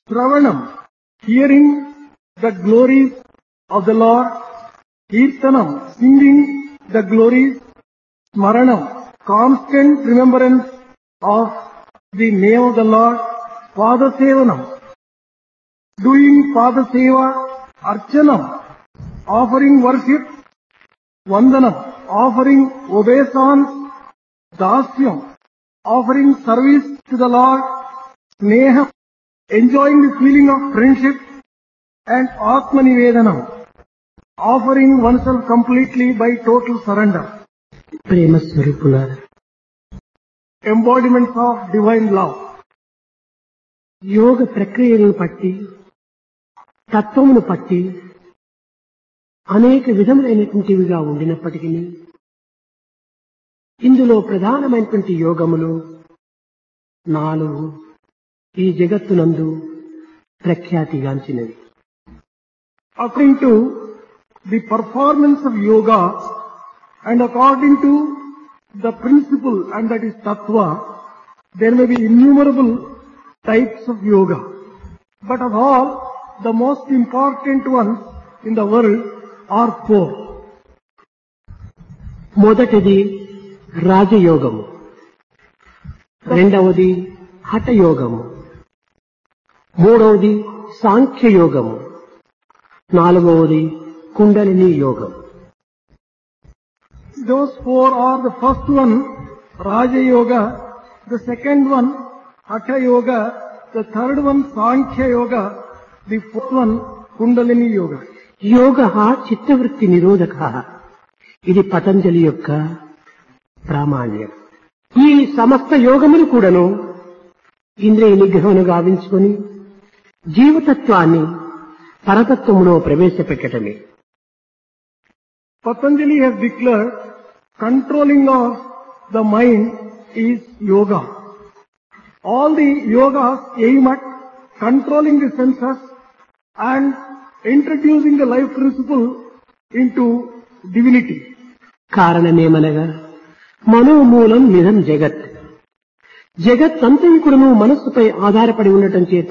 Shravanam, hearing the glories of the Lord. Kirtanam, singing the glories. Smaranam, constant remembrance of the name of the Lord. Padasevanam, doing Padaseva. Archanam, offering worship. Vandanam, offering obeisance. Dasyam, offering service to the Lord. Sneham, enjoying the feeling of friendship. And Atmanivedanam, offering oneself completely by total surrender. ప్రేమ స్వరూపులారా, Embodiments of divine love. యోగ ప్రక్రియలను పట్టి తత్వమును పట్టి అనేక విధములైనటువంటివిగా ఉండినప్పటికీ ఇందులో ప్రధానమైనటువంటి యోగములు 4 ఈ జగత్తునందు ప్రఖ్యాతిగాంచినవి. According to the performance of yoga and according to the principle, and that is tattva, there may be innumerable types of yoga. But of all, the most important ones in the world are 4. మొదటిది రాజయోగము, రెండవది హఠయోగము, మూడవది సాంఖ్యయోగము, నాలుగవది కుండలిని యోగం. Those 4 are: the first one, Raja Yoga; the second one, Hatha Yoga; the third one, Sankhya Yoga; the fourth one, Kundalini Yoga. యోగ చిత్తవృత్తి నిరోధక, ఇది పతంజలి యొక్క ప్రామాణ్యం. ఈ సమస్త యోగములు కూడాను ఇంద్రియ నిగ్రహమును గావించుకొని జీవతత్వాన్ని పరతత్వములో ప్రవేశపెట్టడమే. Patanjali has declared controlling of the mind is yoga. All the yogas aim at controlling the senses and introducing the life principle into divinity. కారణమేమనగా మనోమూలం నిధం జగత్. జగత్తంతయు కూడాను మనస్సుపై ఆధారపడి ఉండటం చేత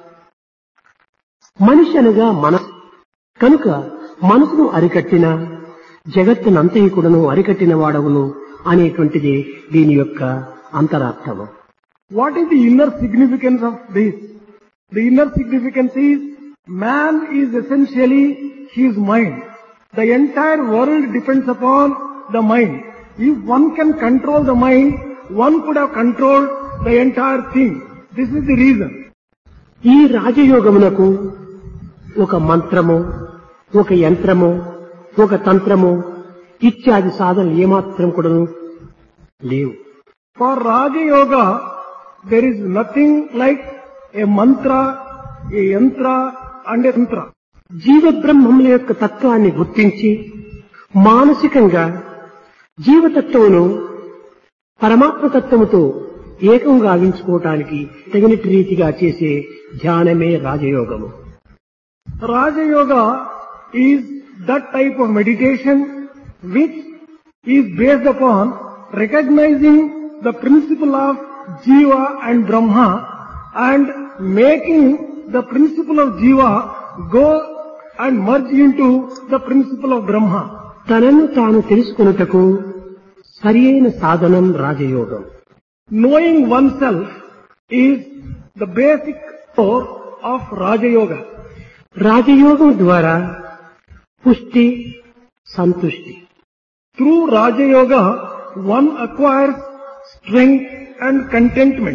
మనిషి అనగా మనసు కనుక మనసును అరికట్టిన జగత్తునంతయు కూడాను అరికట్టిన వాడవును అనేటువంటిది దీని యొక్క అంతరార్థము. What is the inner significance of this? The inner significance is man is essentially his mind. The entire world depends upon the mind. If one can control the mind, one could have controlled the entire thing. This is the reason. ఈ రాజయోగమునకు ఒక మంత్రము, ఒక యంత్రము, ఒక తంత్రము ఇత్యాది సాధనలు ఏమాత్రం కూడా లేవు. For Raja Yoga, there is nothing like a mantra, a yantra and a tantra. జీవబ్రహ్మముల యొక్క తత్వాన్ని గుర్తించి మానసికంగా జీవతత్వమును పరమాత్మతత్వముతో ఏకం గావించుకోవటానికి తగినటి రీతిగా చేసే ధ్యానమే రాజయోగము. Raja Yoga is that type of meditation which is based upon recognizing the principle of Jiva and Brahma and making the principle of Jiva go and merge into the principle of Brahma. తనను తాను తెలుసుకొనుటకు సరియైన సాధనం రాజయోగం. Knowing oneself is the basic core of Raja Yoga. రాజయోగం ద్వారా పుష్టి, సంతుష్టి. Through Raja Yoga, one acquires strength and contentment.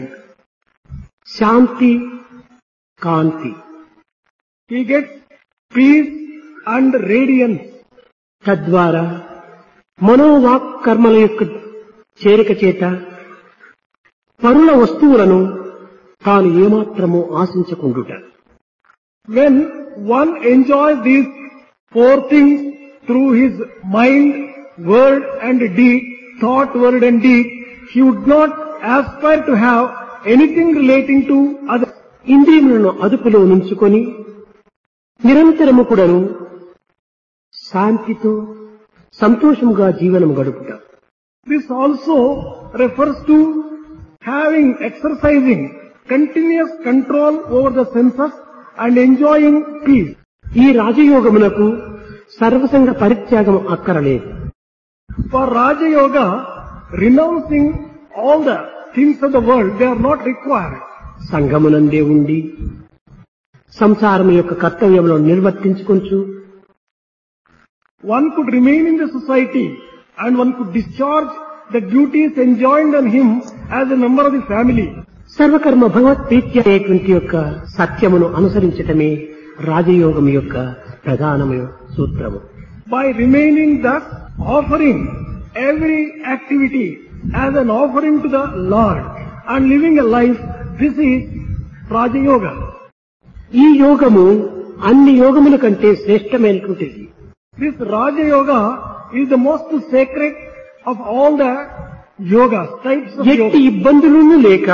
Shanti, Kanthi. He gets peace and radiance. తద్వారా మనోవాక్ కర్మల యొక్క చేరిక చేత పరుల వస్తువులను తాను ఏమాత్రము ఆశించకుండుట. When one enjoys these 4 things through his mind, word and deed, thought, word and deed, he would not aspire to have anything relating to others. ఇంద్రియములను అదుపులో ఉంచుకొని నిరంతరము కూడాను శాంతితో సంతోషముగా జీవనం గడుపుట. This also refers to exercising continuous control over the senses and enjoying peace. ఈ రాజయోగమునకు సర్వసంగ పరిత్యాగం అక్కరలేదు. For Raja Yoga, renouncing all the things of the world, they are not required. సంఘమునందే ఉండి సంసారం యొక్క కర్తవ్యములను నిర్వర్తించుకొంచు One could remain in the society and one could discharge the duties enjoined on him as a member of the family. సర్వకర్మ భగవత్ప్రీత్య అనేటువంటి యొక్క సత్యమును అనుసరించటమే రాజయోగం యొక్క ప్రధానమైన సూత్రము. By remaining thus, offering every activity as an offering to the Lord and living a life, this is Raja Yoga. ఈ యోగము అన్ని యోగముల కంటే శ్రేష్టమైనటువంటిది. This Raja Yoga is the most sacred of all the yogas, types of ఎట్టి yoga. ఇబ్బందులను లేక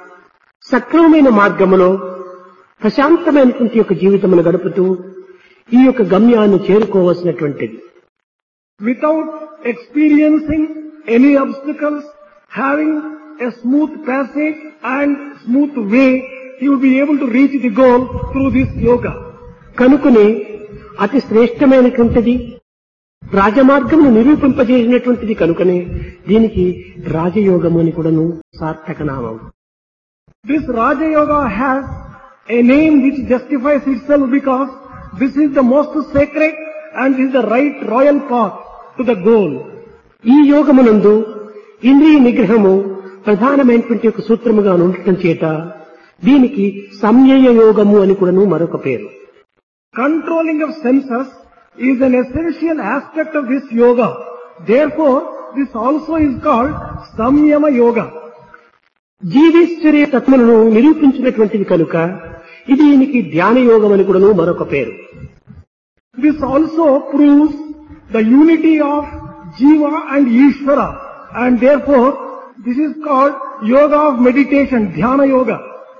సక్రమమైన మార్గములో ప్రశాంతమైనటువంటి యొక్క జీవితమును గడుపుతూ ఈ యొక్క గమ్యాన్ని చేరుకోవలసినటువంటిది. Without experiencing any obstacles, having a smooth passage and smooth way, he will be able to reach the goal through this yoga. కనుకనే అతి శ్రేష్టమైనటువంటిది రాజమార్గమును నిరూపింపజేసినటువంటిది కనుకనే దీనికి రాజయోగము అని కూడాను సార్థక నామం. This Raja Yoga has a name which justifies itself because this is the most sacred and this is the right royal path to the goal. ఈ యోగమునందు ఇంద్రియ నిగ్రహము ప్రధానమైనటువంటి ఒక సూత్రముగా ఉండటం చేత దీనికి సంయయ యోగము అని కూడాను మరొక పేరు. Controlling of senses is an essential aspect of this yoga. Therefore, this also is called Samyama Yoga. జీవేశ్వరీయ తత్వములను నిరూపించినటువంటిది కనుక ఇది దీనికి ధ్యాన యోగం అని కూడాను మరొక పేరు. This also proves the unity of Jiva and Ishvara, and therefore this is called Yoga of Meditation, Dhyana Yoga.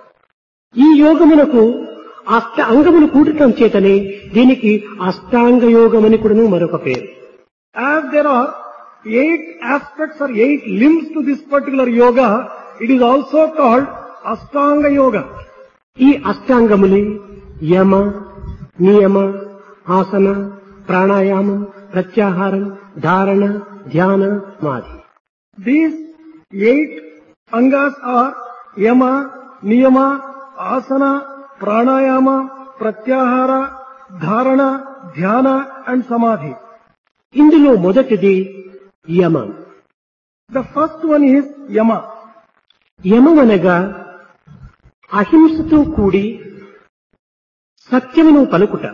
ఈ యోగమునకు అష్ట అంగములు కూడటం చేతనే దీనికి అష్టాంగ యోగం అని కూడాను మరొక పేరు. As there are 8 aspects or 8 limbs to this particular yoga, it is also called Ashtanga Yoga. ఈ అష్టాంగములే యమ, నియమ, ఆసన, ప్రాణాయామం, ప్రత్యాహారం, ధారణ, ధ్యాన, సమాధి. These 8 angas are Yama, Niyama, Asana, Pranayama, Pratyahara, Dharana, Dhyana and Samadhi. ఇందులో మొదటిది యమం. The first one is Yama. యమమనగా అహింసతో కూడి సత్యమును పలుకుట.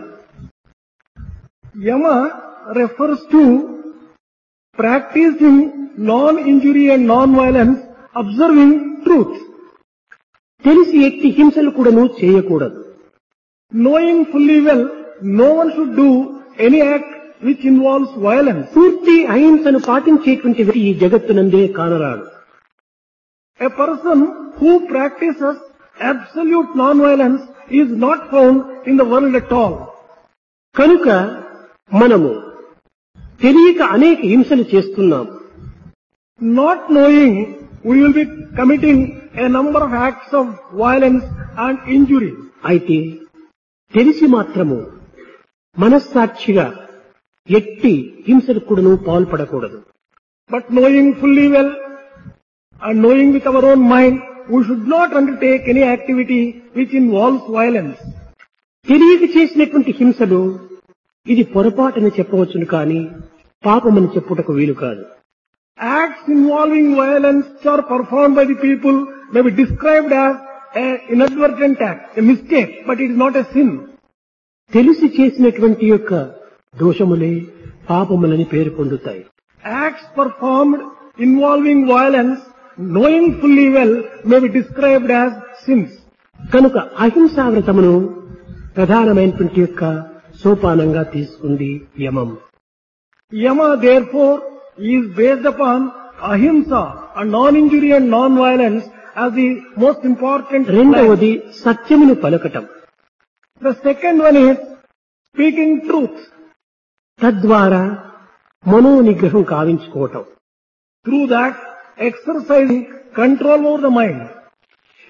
Yama refers to practicing non-injury and non-violence, observing truth. తెలిసి ఎట్టి హింసలు కూడాను చేయకూడదు. Knowing fully well, no one should do any act which involves violence. పూర్తి అహింసను పాటించేటువంటి వ్యక్తి ఈ జగత్తునందే కానరాడు. A person who practices absolute non-violence is not found in the world at all. కనుక మనము తెలియక అనేక హింసలు చేస్తున్నాం. Not knowing, we will be committing a number of acts of violence and injury. అయితే తెలిసి మాత్రము మనస్సాక్షిగా ఎట్టి హింసలు కూడాను పాల్పడకూడదు. But knowing fully well and knowing with our own mind, we should not undertake any activity which involves violence. తెలియక చేసినటువంటి హింసలు ఇది పొరపాటుని చెప్పవచ్చును కానీ పాపమని చెప్పుటకు వీలు కాదు. Acts involving violence which are performed by the people may be described as an inadvertent act, a mistake, but it is not a sin. తెలిసి చేసినటువంటి యొక్క దోషములే పాపములని పేరు పొందుతాయి. Acts performed involving violence, knowing fully well, may be described as sins. కనుక అహింసావ్రతమును ప్రధానమైనటువంటి యొక్క సోపానంగా తీసుకుంది యమం. Yama therefore is based upon ahimsa and non-injury and non-violence as the most important. రెండవది సత్యమును పలకటం. The second one is speaking truth. తద్వారా మనోనిగ్రహం కావించుకోవటం. Through that, exercising control over the mind.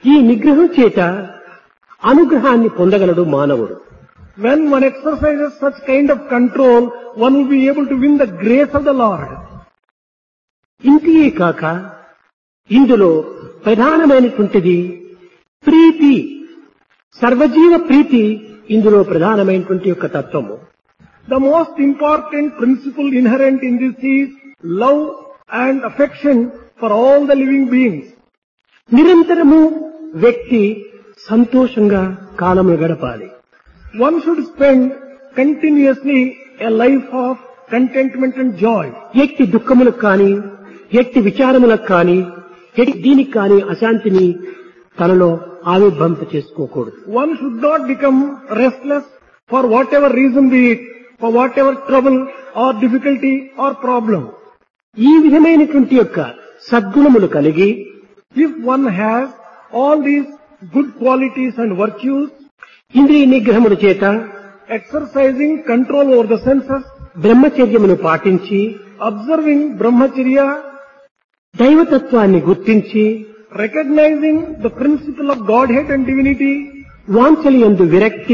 ఈ నిగ్రహం చేత అనుగ్రహాన్ని పొందగలడు మానవుడు. When one exercises such kind of control, one will be able to win the grace of the Lord. ఇంటియే కాక ఇందులో ప్రధానమైనటువంటిది ప్రీతి, సర్వజీవ ప్రీతి ఇందులో ప్రధానమైనటువంటి యొక్క తత్వము. The most important principle inherent in this is love and affection for all the living beings. నిరంతరము వ్యక్తి సంతోషంగా కాలము గడపాలి. One should spend continuously a life of contentment and joy. ఎట్టి దుఃఖములకు కానీ, ఎట్టి విచారములకు కానీ, ఎట్టి దీనికి కానీ అశాంతిని తనలో ఆవిర్భవింప చేసుకోకూడదు. One should not become restless for whatever reason be it, for whatever trouble or difficulty or problem. ఈ విధమైనటువంటి యొక్క సద్గుణములు కలిగి, If one has all these good qualities and virtues, ఇంద్రియ నిగ్రహముల చేత exercising control over the senses, బ్రహ్మచర్యమును పాటించి, observing brahmacharya, దైవతత్వాన్ని గుర్తించి, recognizing the principle of Godhead and divinity, వాంఛలయందు విరక్తి,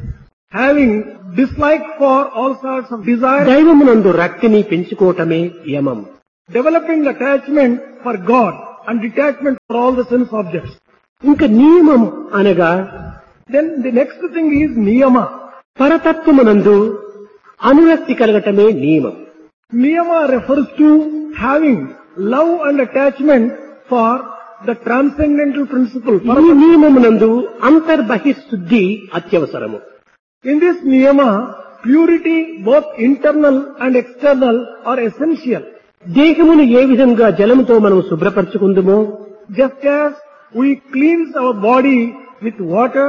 having dislike for all sorts of desire, దైవమునందు రక్తిని పెంచుకోవటమే యమం. developing attachment for God and detachment for all the sense objects. ఇంకా నియమం అనగా Then the next thing is niyama. పరతత్వమునందు అనురక్తి కలగటమే నియమం. Niyama refers to having love and attachment for the transcendental principle. ఈ నియమమునందు అంతర్బహిశుద్ధి అత్యవసరము. In this niyama, purity, both internal and external, are essential. దేహమును ఏ విధంగా జలముతో మనం శుభ్రపరచుకుందుమో, Just as we cleanse our body with water,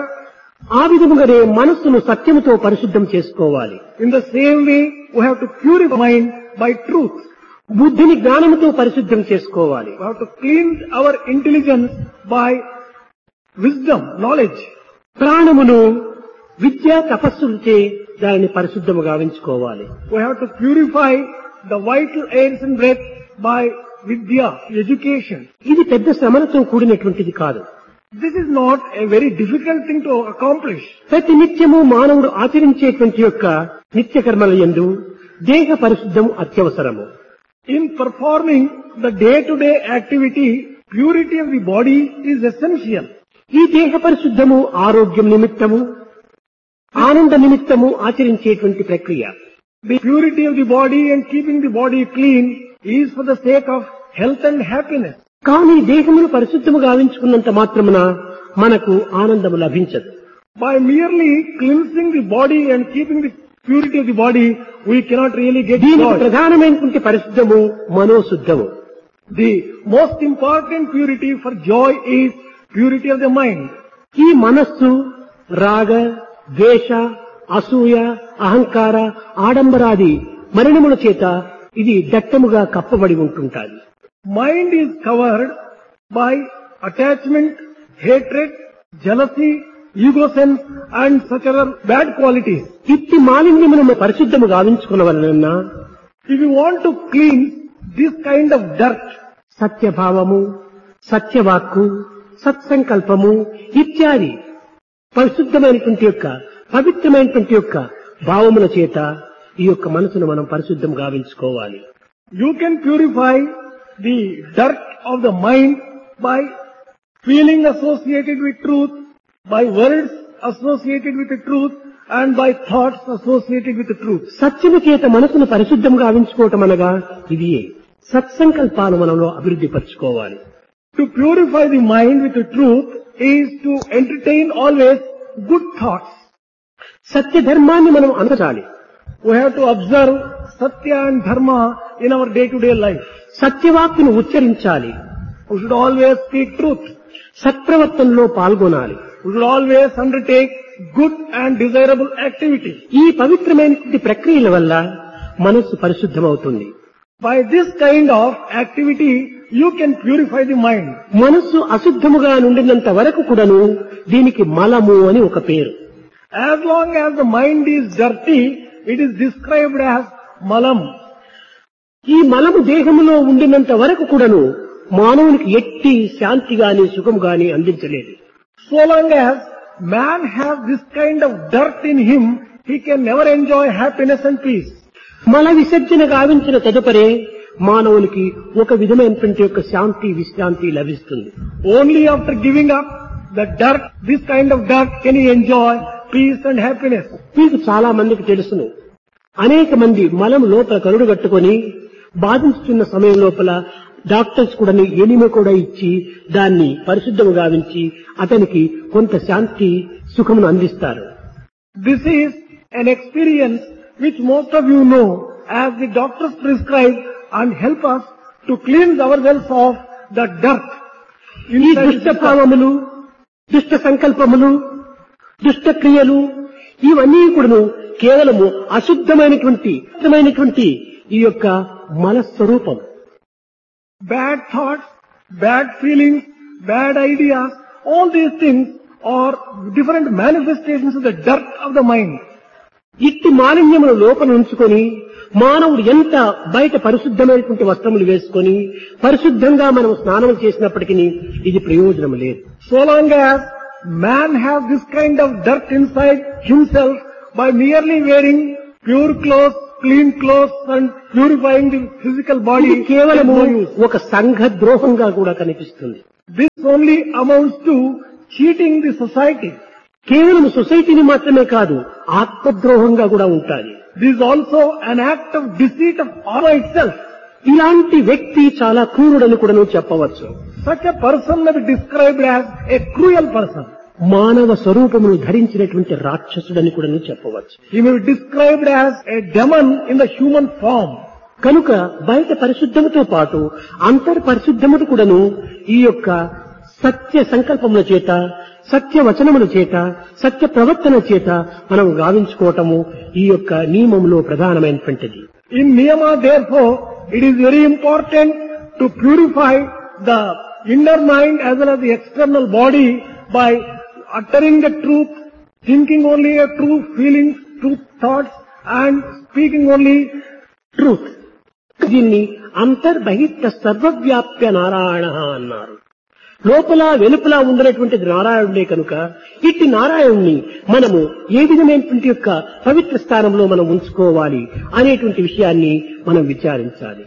ఆ విధముగానే మనస్సును సత్యముతో పరిశుద్ధం చేసుకోవాలి. in the same way we have to purify mind by truth. బుద్ధిని జ్ఞానముతో పరిశుద్ధం చేసుకోవాలి. We have to cleanse our intelligence by wisdom, knowledge. ప్రాణమును విద్యా తపస్సులచే దానిని పరిశుద్ధము గావించుకోవాలి. We have to purify the vital airs and breath by vidya, education. ఇది పెద్ద శ్రమలతో కూడినటువంటిది కాదు. This is not a very difficult thing to accomplish. ప్రతి నిత్యము మానవుడు ఆచరించేటువంటి యొక్క నిత్య కర్మల యందు దేహ పరిశుద్ధం అత్యవసరము. In performing the day-to-day activity, purity of the body is essential. ఈ దేహ పరిశుద్ధము ఆరోగ్యం నిమిత్తము, ఆనంద నిమిత్తము ఆచరించేటువంటి ప్రక్రియ. The purity of the body and keeping the body clean is for the sake of health and happiness. కానీ దేహమును పరిశుద్ధము గావించుకున్నంత మాత్రమున మనకు ఆనందము లభించదు. By merely cleansing the body and keeping the purity of the body, we cannot really get దీనికి joy. ప్రధానమైనటువంటి పరిశుద్ధము మనోశుద్ధము. The most important purity for joy is purity of the mind. ఈ మనస్సు రాగ, ద్వేష, అసూయ, అహంకార, ఆడంబరాది మరణముల చేత ఇది దట్టముగా కప్పబడి ఉంటుంటాది. Mind is covered by attachment, hatred, jealousy, ego sense and such other bad qualities. ఇట్టి మాలిన్యమును పరిశుద్ధము గావించుకున్న వలన If you want to clean this kind of dirt, సత్యభావము, సత్యవాక్కు, సత్సంకల్పము ఇత్యాది పరిశుద్ధమైనటువంటి యొక్క పవిత్రమైనటువంటి యొక్క భావముల చేత ఈ యొక్క మనసును మనం పరిశుద్ధం గావించుకోవాలి. you can purify the dirt of the mind by feeling associated with truth, by words associated with the truth, and by thoughts associated with the truth. సత్యము చేత మనసును పరిశుద్ధం గావించుకోవటం అనగా ఇది సత్సంకల్పాలు మనలో అభివృద్ధి పరచుకోవాలి. To purify the mind with the truth is to entertain always good thoughts. సత్య ధర్మాన్ని మనం అనుసరించాలి. We have to observe Satya and Dharma in our day-to-day life. సత్యవాక్కును ఉచ్చరించాలి. We should always speak truth. సత్ప్రవర్తనలో పాల్గొనాలి. We should always undertake good and desirable activity. ఈ పవిత్రమైనటువంటి ప్రక్రియల వల్ల మనస్సు పరిశుద్ధమవుతుంది. By this kind of activity, you can purify the mind. మనస్సు అశుద్ధముగా నుండినంత వరకు కూడాను దీనికి మలము అని ఒక పేరు. As long as the mind is dirty, it is described as malam. ఈ మలము దేహములో ఉండినంత వరకు కూడాను మానవునికి ఎట్టి శాంతి గాని సుఖం గాని అందించలేదు. So long as man has this kind of dirt in him, he can never enjoy happiness and peace. మల విసర్జన గావించిన తదుపరే మానవునికి ఒక విధమైనటువంటి యొక్క శాంతి విశ్రాంతి లభిస్తుంది. Only after giving up the dirt, this kind of dirt, can he enjoy peace and happiness. మీకు చాలా మందికి తెలుసును, అనేక మంది మలం లోపల కరుడు కట్టుకొని బాధించుతున్న సమయం లోపల డాక్టర్స్ కూడా ఎనిమ కూడా ఇచ్చి దాన్ని పరిశుద్ధము గావించి అతనికి కొంత శాంతి సుఖమును అందిస్తారు. This is an experience which most of you know, as the doctors prescribe and help us to cleanse ourselves of the dirt. ఈ దుష్ట భావములు, దుష్ట సంకల్పములు, దుష్ట క్రియలు ఇవన్నీ కూడాను కేవలము అశుద్ధమైనటువంటి ఈ యొక్క మనస్వరూపం. Bad thoughts, bad feelings, bad ideas, all these things are different manifestations of the dirt of the mind. ఇట్టి మాలిన్యమును లోపల ఉంచుకొని మానవుడు ఎంత బయట పరిశుద్ధమైనటువంటి వస్త్రములు వేసుకొని పరిశుద్ధంగా మనం స్నానం చేసినప్పటికీ ఇది ప్రయోజనం లేదు. So long as man has this kind of dirt inside himself, by merely wearing pure clothes, clean clothes and purifying the physical body, ఇది కేవలము ఒక సంఘ ద్రోహంగా కూడా కనిపిస్తుంది. This only amounts to cheating the society. కేవలం సొసైటీని మాత్రమే కాదు, ఆత్మద్రోహంగా కూడా ఉంటాయి. This is also an act of deceit of Atma itself. ఇలాంటి వ్యక్తి చాలా క్రూరుడని కూడా చెప్పవచ్చు. Such a person may be described as a cruel person. మానవ స్వరూపమును ధరించినటువంటి రాక్షసుడని కూడా చెప్పవచ్చు. He may be described as a demon in the human form. కనుక బయట పరిశుద్ధముతో పాటు అంతర్ పరిశుద్ధమును కూడాను ఈ యొక్క సత్య సంకల్పముల చేత, సత్య వచనముల చేత, సత్య ప్రవర్తన చేత మనం గావించుకోవటము ఈ యొక్క నియమంలో ప్రధానమైనటువంటిది. In Niyama, therefore, it is very important to purify the inner mind as well as the external body by uttering the truth, thinking only a truth, feeling truth thoughts and speaking only truth. దీన్ని అంతర్బహిష్ట సర్వవ్యాప్య నారాయణ అన్నారు. లోపల వెలుపల ఉండేటువంటిది నారాయణుడే కనుక ఇట్టి నారాయణుణ్ణి మనము ఏ విధమైనటువంటి యొక్క పవిత్ర స్థానంలో మనం ఉంచుకోవాలి అనేటువంటి విషయాన్ని మనం విచారించాలి.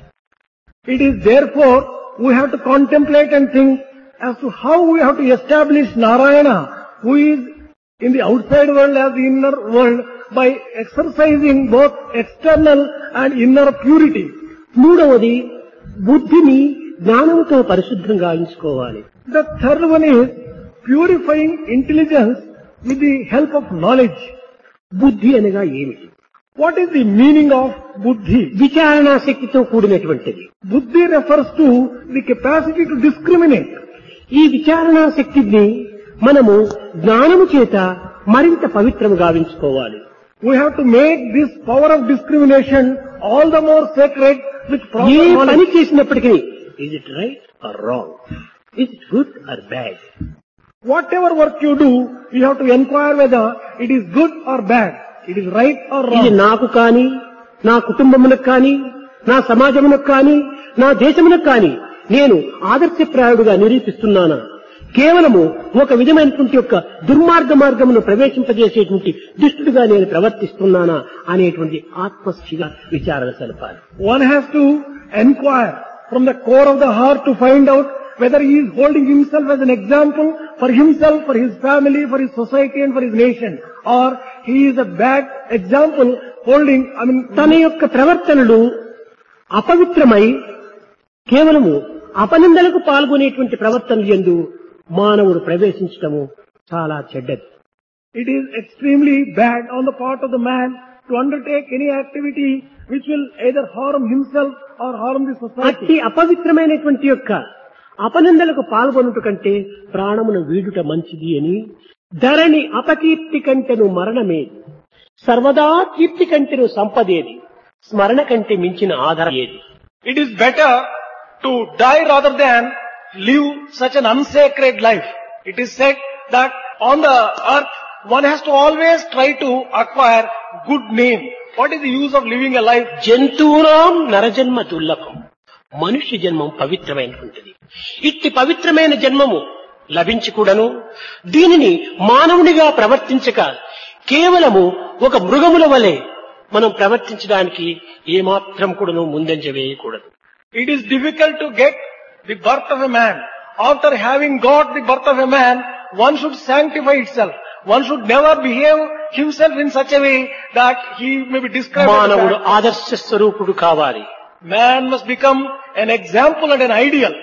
It is therefore we have to contemplate and think as to how we have to establish Narayana, who is in the outside world as the inner world, by exercising both external and inner purity. మూడవది బుద్ధిని జ్ఞానంతో పరిశుద్ధంగా ఉంచుకోవాలి. The third one is purifying intelligence with the help of knowledge. బుద్ధి అనగా ఏమిటి? What is the meaning of buddhi? విచారణా శక్తితో కూడినటువంటిది. Buddhi refers to the capacity to discriminate. ఈ విచారణా శక్తిని మనము జ్ఞానము చేత మరింత పవిత్రము గావించుకోవాలి. We have to make this power of discrimination all the more sacred with proper ఏ పని knowledge. చేసినప్పటికీ is it right or wrong? Is it good or bad? Whatever work you do, you have to inquire whether it is good or bad, it is right or ఇది wrong. నాకు కానీ, నా కుటుంబమునకు కానీ, నా సమాజమునకు కానీ, నా దేశమునకు కానీ నేను ఆదర్శప్రాయుడుగా నిరూపిస్తున్నానా? కేవలము ఒక విధమైనటువంటి యొక్క దుర్మార్గ మార్గమును ప్రవేశింపజేసేటువంటి దుష్టుడిగా నేను ప్రవర్తిస్తున్నానా అనేటువంటి ఆత్మస్థిగా విచారణ సలపాలి. One has to inquire from the core of the heart to find out whether he is holding himself as an example for himself, for his family, for his society and for his nation, or he is a bad example holding, తన యొక్క ప్రవర్తనలు అపవిత్రమై కేవలము అపనిందలకు పాల్గొనేటువంటి ప్రవర్తనలు యందు మానవుడు ప్రవేశించటము చాలా చెడ్డది. it is extremely bad on the part of the man to undertake any activity which will either harm himself or harm the society. అట్టి అపవిత్రమైనటువంటి యొక్క అపనిందలకు పాల్గొనుట కంటే ప్రాణమును వీడుట మంచిది అని, ధరణి అపకీర్తి కంటెను మరణమేది, సర్వదా కీర్తి కంటెను సంపదేది, స్మరణ కంటే మించిన ఆధారం ఏది. It is better to die rather than live such an unsacred life. It is said that on the earth one has to always try to acquire good name. What is the use of living a life? జంతువునాం నరజన్మ దుర్లభం, మనుష్య జన్మం పవిత్రమైనటువంటిది. ఇట్టి పవిత్రమైన జన్మము లభించి కూడాను దీనిని మానవునిగా ప్రవర్తించక కేవలము ఒక మృగముల వలె మనం ప్రవర్తించడానికి ఏమాత్రం కూడాను ముందంజ వేయకూడదు. It is difficult to get the birth of a man. After having got the birth of a man, one should sanctify itself. One should never behave himself in such a way that he may be described as మానవుడు a ఆదర్శ స్వరూపుడు కావాలి. man must become an example and an ideal.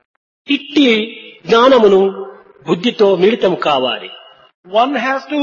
ఇట్టి జ్ఞానమును బుద్ధితో మిళితం కావాలి. One has to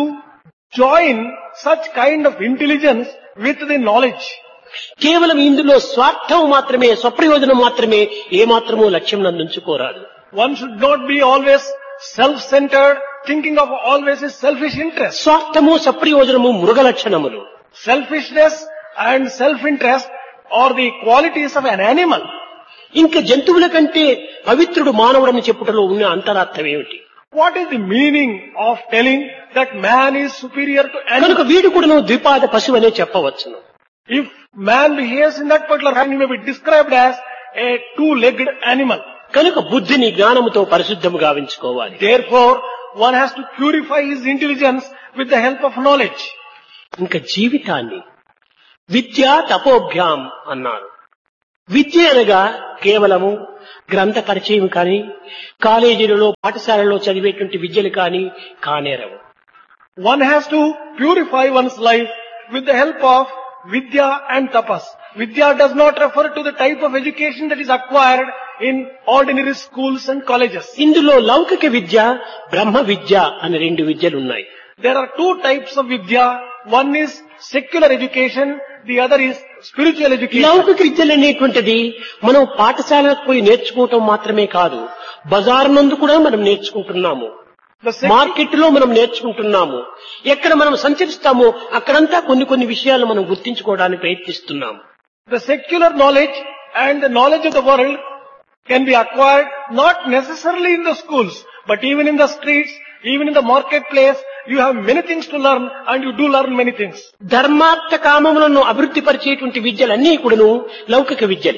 join such kind of intelligence with the knowledge. కేవలం ఇందులో స్వార్థం మాత్రమే, స్వప్రయోజనం మాత్రమే ఏమాత్రమూ లక్ష్యం నందుంచుకోరాదు. One should not be always self-centered, thinking of always his selfish interest. స్వార్థము సప్రయోజనము మృగ లక్షణములు. Selfishness and self-interest are the qualities of an animal. ఇంకా జంతువుల కంటే పవిత్రుడు మానవుడని చెప్పుటలో ఉన్న అంతరార్థం ఏమిటి? What is the meaning of telling that man is superior to కనుక animals? వీడు కూడాను ద్విపాద పశువు అనే చెప్పవచ్చును. If man behaves in that particular way, he may be described as a two-legged animal. కనుక బుద్ధిని జ్ఞానముతో పరిశుద్ధము గావించుకోవాలి. Therefore, one has to purify his intelligence with the help of knowledge. ఇంకా జీవితాన్ని విద్యా తపోభ్యాం అన్నారు. విద్య అనగా కేవలము గ్రంథ పరిచయం కానీ కాలేజీలలో పాఠశాలలో చదివేటువంటి విద్యలు కానీ కానేరవు. One has to purify one's life with the help of Vidya and Tapas. Vidya does not refer to the type of education that is acquired in ordinary schools and colleges. ఇందులో లౌకిక విద్య, బ్రహ్మ విద్య అనే రెండు విద్యలు ఉన్నాయి. There are two types of Vidya. One is secular education, the other is spiritual education. లౌకిక విద్యలు అనేటువంటిది మనం పాఠశాలకు పోయి నేర్చుకోవటం మాత్రమే కాదు, బజార్ నందు కూడా మనం నేర్చుకుంటున్నాము, మార్కెట్ లో మనం నేర్చుకుంటున్నాము. ఎక్కడ మనం సంచరిస్తామో అక్కడంతా కొన్ని విషయాలు మనం గుర్తించుకోవడానికి ప్రయత్నిస్తున్నాము. The secular knowledge and the knowledge of the world can be acquired not necessarily in the schools, but even in the streets, even in the marketplace. You have many things to learn and you do learn many things. ధర్మార్థ కామములను అభివృద్ధి పరిచేటువంటి విద్యలన్నీ కూడాను లౌకిక విద్యలు.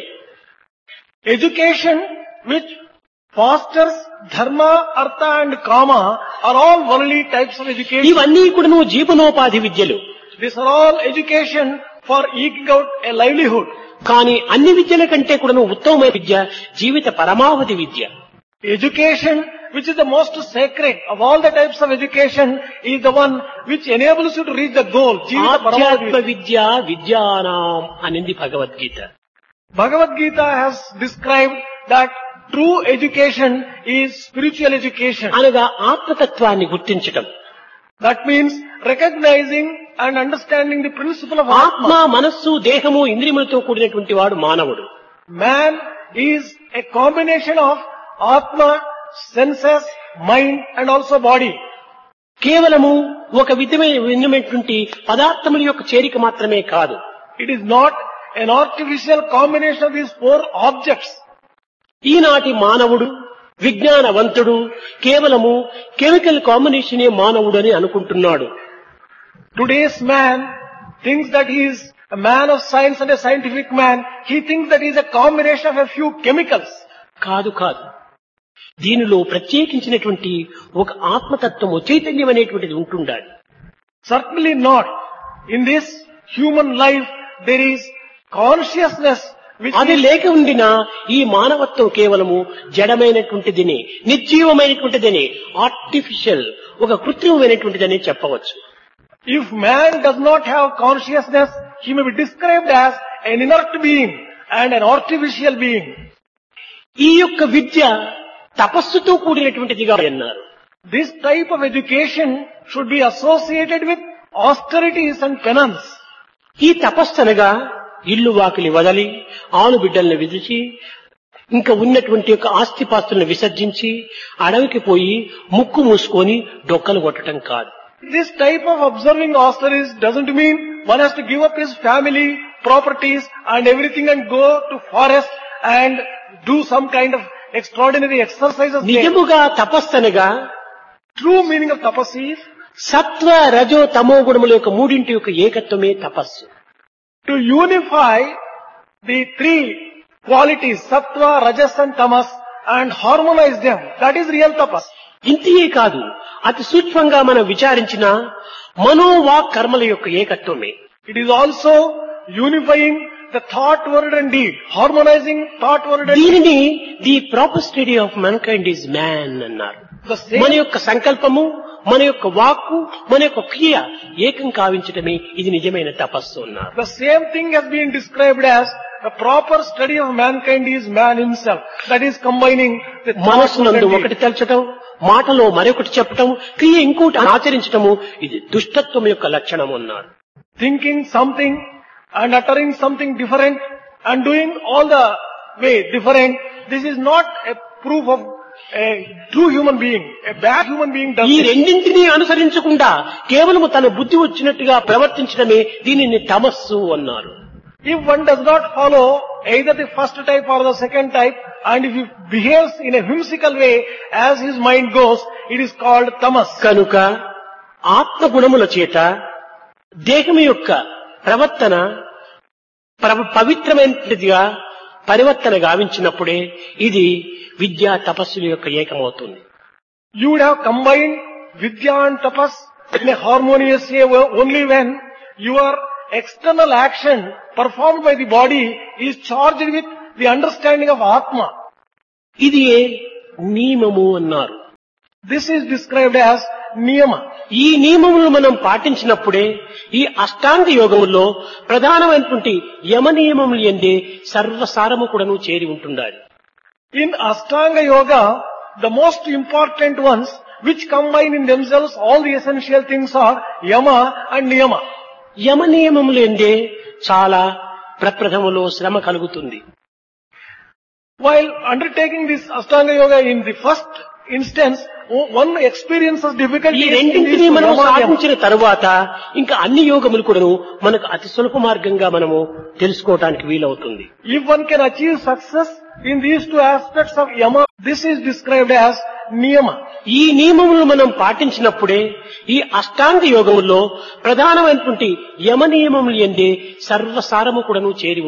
Education which fosters dharma, artha and kama are all worldly types of education. ఇవన్నీ కూడాను జీవనోపాధి విద్యలు. These are all education for eking out a livelihood. కానీ అన్ని విద్యల కంటే కూడాను ఉత్తమమైన విద్య జీవిత పరమావధి విద్య. Education which is the most sacred of all the types of education is the one which enables you to reach the goal. జీవిత పరమావధి ఆధ్యాత్మ విద్య విద్యానాం అనింది Bhagavad Gita. Bhagavad Gita has described that true education is spiritual education. అనగా ఆత్మతత్వాన్ని గుర్తించటం. That means recognizing and understanding the principle of ఆత్మ, Atma. మనస్సు, దేహము, ఇంద్రియములతో కూడినటువంటి వాడు మానవుడు. Man is a combination of Atma, senses, mind and also body. కేవలము ఒక విధమైనటువంటి పదార్థముల యొక్క చేరిక మాత్రమే కాదు. It is not an artificial combination of these four objects. ఈనాటి మానవుడు విజ్ఞానవంతుడు కేవలము కెమికల్ కాంబినేషనే మానవుడు అని అనుకుంటున్నాడు. Today's man thinks that he is a man of science and a scientific man. He thinks that he is a combination of a few chemicals. కాదు. దీనిలో ప్రత్యేకించినటువంటి ఒక ఆత్మతత్వము, చైతన్యం అనేటువంటిది ఉంటుండాలి. Certainly not. In this human life there is consciousness which అది లేక ఉండినా ఈ మానవత్వం కేవలము జడమైనటువంటిదిని, నిర్జీవమైనటువంటిదని, ఆర్టిఫిషియల్, ఒక కృత్రిమమైనటువంటిదని చెప్పవచ్చు. If man does not have consciousness, he may be described as an inert being and an artificial being. ఈ యొక్క విద్య తపస్సుతో కూడినటువంటిదిగా అన్నారు. This type of education should be associated with austerities and penance. ఈ తపస్సు అనగా ఇల్లు వాకిలి వదలి, ఆలు బిడ్డల్ని విదిచి, ఇంకా ఉన్నటువంటి యొక్క ఆస్తిపాస్తులను విసర్జించి అడవికి పోయి ముక్కు మూసుకొని డొక్కలు కొట్టడం కాదు. This type of observing austerities doesn't mean one has to give up his family, properties and everything and go to forest and do some kind of extraordinary exercises there. నిజముగా తపస్సు అనగా True meaning of tapas is సత్వ రజో తమో గుణముల యొక్క మూడింటి యొక్క ఏకత్వమే తపస్సు. to unify the three qualities, sattva, rajas and tamas, and harmonize them. That is real tapas. ఇంతియే కాదు, అతి సూక్ష్మంగా మనం విచారించిన మనోవాక్ కర్మల యొక్క ఏకత్వమే. It is also unifying the thought, word and deed. Harmonizing thought, word and deed. దీనిని the proper study of man kind is man అన్నారు. The same, మన యొక్క సంకల్పము, మన యొక్క వాక్కు, మన యొక్క క్రియ ఏకం కావించటమే ఇది నిజమైన తపస్సు అన్నారు. the same thing has been described as the proper study of mankind is man himself. That is combining the thought, word మనస్సునందు and deed. ఒకటి తలచటం, మాటలో మరొకటి చెప్పటం, క్రియ ఇంకోటి ఆచరించటము ఇది దుష్టత్వం యొక్క లక్షణం అన్నారు. Thinking something and uttering something different and doing all the way different. This is not a proof of a true human being. A bad human being does ఈ this. రెండింటినీ అనుసరించకుండా కేవలం తన బుద్ధి వచ్చినట్టుగా ప్రవర్తించడమే దీనిని తమస్సు అన్నారు. If one does not follow either the first type or the second type, and if he behaves in a whimsical way as his mind goes, it is called tamas. కనుక ఆత్మ గుణముల చేత దేహం యొక్క ప్రవర్తన పవిత్రమైనదిగా పరివర్తన గావించినప్పుడే ఇది విద్యా తపస్సుల యొక్క ఏకమవుతుంది. You would have combined vidya and tapas in a harmonious way only when your external action performed by the body is charged with the understanding of Atma. ఇది నియమము అన్నారు. This is described as niyama. ఈ నియమములను మనం పాటించినప్పుడే ఈ అష్టాంగ యోగములో ప్రధానమైనటువంటి యమ నియమములు ఎందే సర్వసారము కూడాను చేరి ఉంటుండాలి. In Ashtanga Yoga, the most important ones which combine in themselves all the essential things are yama and niyama. యమ నియమములు ఎందే చాలా ప్రప్రథమలో శ్రమ కలుగుతుంది. While undertaking this Ashtanga Yoga in the first instance, one experiences ఈ difficulty in రెండింటినీ these మనం yama and yama. సాధించిన తరువాత ఇంకా అన్ని యోగములు కూడాను మనకు అతి సులభ మార్గంగా మనము తెలుసుకోవటానికి వీలవుతుంది. If one can achieve success in these two aspects of yama, this is described as niyama. ఈ నియమములను మనం పాటించినప్పుడే ఈ అష్టాంగ యోగములో ప్రధానమైనటువంటి యమ నియమములు ఎందే సర్వసారము కూడాను చేరి